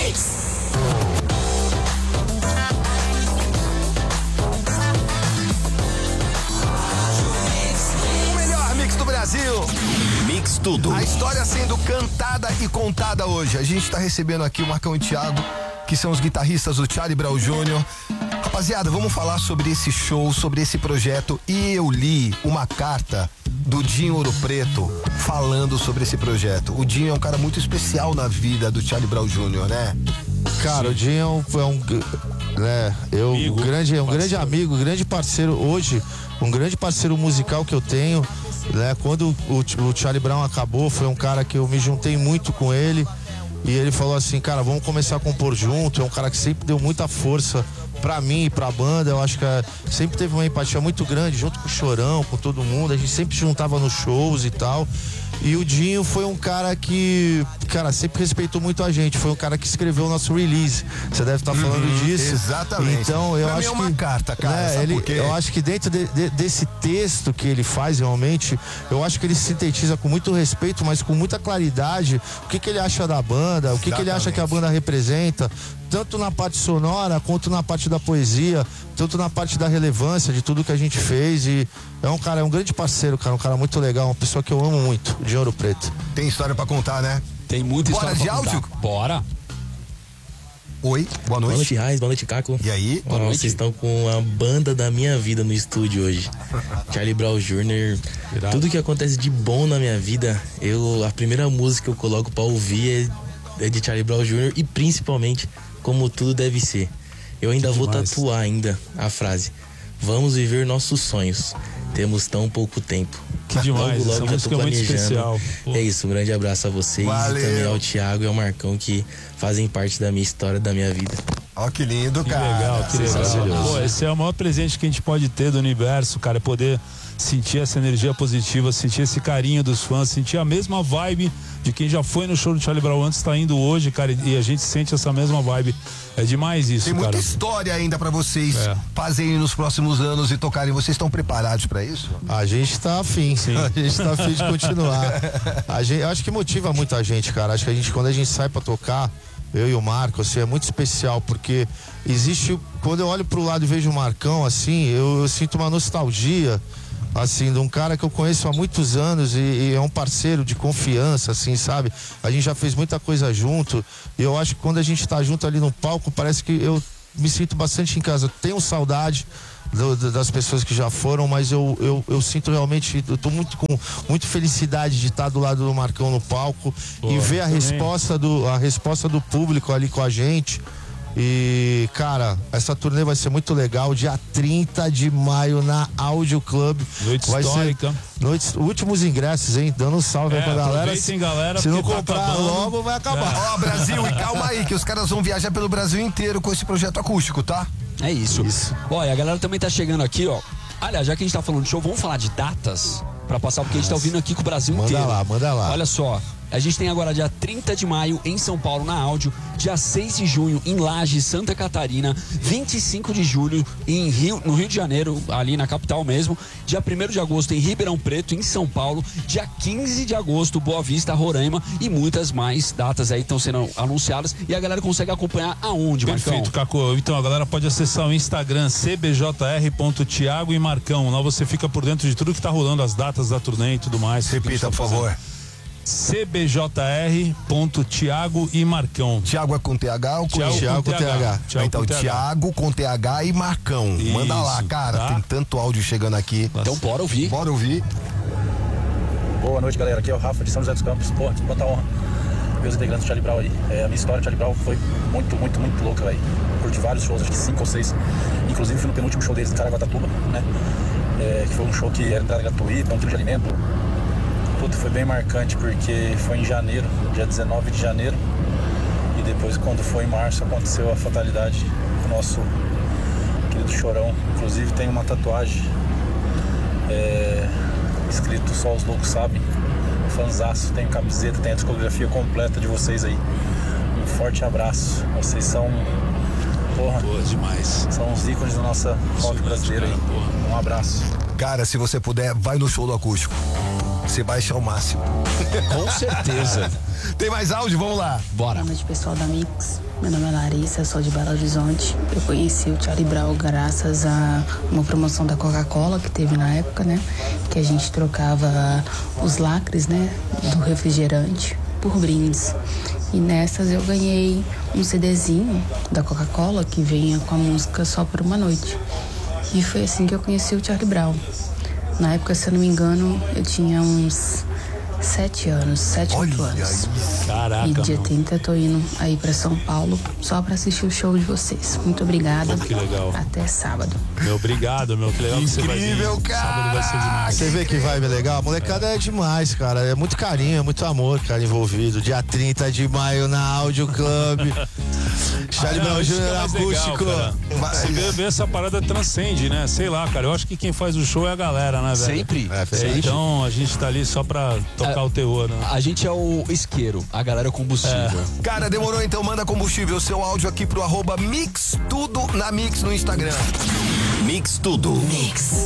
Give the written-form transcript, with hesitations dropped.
Mix Tudo. A história sendo cantada e contada hoje. A gente tá recebendo aqui o Marcão e o Thiago, que são os guitarristas do Charlie Brown Jr. Rapaziada, vamos falar sobre esse show, sobre esse projeto. E eu li uma carta do Dinho Ouro Preto falando sobre esse projeto. O Dinho é um cara muito especial na vida do Charlie Brown Jr., né? Cara, o Dinho é um grande amigo, grande parceiro hoje, um grande parceiro musical que eu tenho, né? Quando o Charlie Brown acabou, foi um cara que eu me juntei muito com ele e ele falou assim, cara, vamos começar a compor junto. É um cara que sempre deu muita força pra mim e pra banda. Eu acho que sempre teve uma empatia muito grande junto com o Chorão, com todo mundo. A gente sempre se juntava nos shows e tal. E o Dinho foi um cara que, cara, sempre respeitou muito a gente. Foi um cara que escreveu o nosso release. Você deve estar falando disso. Exatamente. Então, eu pra acho mim é uma carta, cara. eu acho que dentro desse texto que ele faz, realmente, eu acho que ele sintetiza com muito respeito, mas com muita claridade, o que ele acha da banda, o que ele acha que a banda representa, tanto na parte sonora quanto na parte da poesia, tanto na parte da relevância de tudo que a gente fez. E é um cara, é um grande parceiro, cara, um cara muito legal, uma pessoa que eu amo muito, de Ouro Preto. Tem história pra contar, né? Tem muita história pra contar. Bora de áudio? Bora. Oi, boa noite. Boa noite, Raiz, boa noite, Caco. E aí? Boa noite. Vocês estão com a banda da minha vida no estúdio hoje. Charlie Brown Jr. Tudo que acontece de bom na minha vida, a primeira música que eu coloco pra ouvir é de Charlie Brown Jr. e principalmente Como Tudo Deve Ser. Eu ainda vou tatuar ainda a frase: vamos viver nossos sonhos, temos tão pouco tempo. Que demais, logo essa já música tô é muito especial. É isso, um grande abraço a vocês. Valeu. E também ao Thiago e ao Marcão, que fazem parte da minha história, da minha vida. Ó, que lindo, Que cara. legal, que legal. Maravilhoso. Pô, esse é o maior presente que a gente pode ter do universo, cara, é poder sentir essa energia positiva, sentir esse carinho dos fãs, sentir a mesma vibe de quem já foi no show do Charlie Brown antes, tá indo hoje, cara, e a gente sente essa mesma vibe. É demais isso, Tem cara. muita história ainda pra vocês fazerem nos próximos anos e tocarem. Vocês estão preparados pra isso? A gente tá afim, sim. A gente tá afim de continuar. Eu acho que motiva muita gente, cara. Acho que quando a gente sai pra tocar, eu e o Marco, assim, é muito especial, porque existe, quando eu olho pro lado e vejo o Marcão, assim, eu sinto uma nostalgia, assim, de um cara que eu conheço há muitos anos e é um parceiro de confiança, assim, sabe? A gente já fez muita coisa junto e eu acho que quando a gente tá junto ali no palco, parece que eu me sinto bastante em casa. Tenho saudade das pessoas que já foram, mas eu sinto realmente, eu tô com muita felicidade de estar do lado do Marcão no palco. Pô, e ver a resposta do público ali com a gente. E, cara, essa turnê vai ser muito legal. Dia 30 de maio na Audio Club. Noite vai histórica. Últimos ingressos, hein? Dando um salve aí pra galera. Galera. Se não comprar logo, vai acabar. Ó, Brasil, e calma aí, que os caras vão viajar pelo Brasil inteiro com esse projeto acústico, tá? É isso. Ó, e a galera também tá chegando aqui, ó. Aliás, já que a gente tá falando de show, vamos falar de datas pra passar, porque a gente tá ouvindo aqui com o Brasil inteiro. Manda lá. Olha só, a gente tem agora dia 30 de maio em São Paulo, na Áudio, dia 6 de junho em Lages, Santa Catarina, 25 de julho no Rio de Janeiro, ali na capital mesmo, dia 1º de agosto em Ribeirão Preto, em São Paulo, dia 15 de agosto, Boa Vista, Roraima, e muitas mais datas aí estão sendo anunciadas, e a galera consegue acompanhar aonde, Marcão? Perfeito, Caco. Então a galera pode acessar o Instagram cbjr.thiago e Marcão. Lá você fica por dentro de tudo que tá rolando, as datas da turnê e tudo mais. Repita, por favor. cbjr.thiago e Marcão. Thiago é com TH ou com Thiago com TH. Então, Thiago com TH e Marcão. Isso, manda lá, cara. tá? Tem tanto áudio chegando aqui. Então bora ouvir. Bora ouvir. Boa noite, galera. Aqui é o Rafa de São José dos Campos. Pô, quanta honra ver os integrantes do Charlie Brown aí. A minha história do Charlie Brown foi muito louca, velho. Curti vários shows, acho que 5 ou 6. Inclusive fui no penúltimo show deles em Caraguatatuba, né? Que foi um show que era entrada gratuita, um quilo de alimento. Puta, foi bem marcante porque foi em janeiro, dia 19 de janeiro. E depois, quando foi em março, aconteceu a fatalidade com o nosso querido Chorão. Inclusive tem uma tatuagem escrito Só os Loucos Sabem. Fanzaço, tem camiseta, tem a discografia completa de vocês aí. Um forte abraço. Vocês são, porra, Boa demais. são os ícones da nossa rock brasileira aí. Um abraço. Cara, se você puder, vai no show do acústico. você baixa ao máximo. Com certeza. Tem mais áudio? Vamos lá. Bora. Boa noite, pessoal da Mix. Meu nome é Larissa, sou de Belo Horizonte. Eu conheci o Charlie Brown graças a uma promoção da Coca-Cola que teve na época, né? Que a gente trocava os lacres, né? Do refrigerante por brindes. E nessas eu ganhei um CDzinho da Coca-Cola que vinha com a música Só por uma Noite. E foi assim que eu conheci o Charlie Brown. Na época, se eu não me engano, eu tinha uns 7 anos, 8 anos. Caraca, E dia meu. 30 eu tô indo aí pra São Paulo só pra assistir o show de vocês. Muito obrigada. Pô, que legal. Até sábado. Meu, obrigado, meu. Que legal que você vai vir. Incrível, cara. Sábado vai ser demais. Você vê que vibe legal? A molecada é demais, cara. É muito carinho, é muito amor, cara, envolvido. Dia 30 de maio na Audio Club. Charlie Brown Isso que Jr. é mais legal, acústico. cara. Você vê essa parada transcende, né? Sei lá, cara. Eu acho que quem faz o show é a galera, né, velho? Sempre. Então a gente tá ali só pra tocar o terror, né? A gente é o isqueiro, a galera é o combustível. Cara, demorou, então manda combustível, seu áudio aqui pro @Mix Tudo na Mix no Instagram. Mix Tudo. Mix.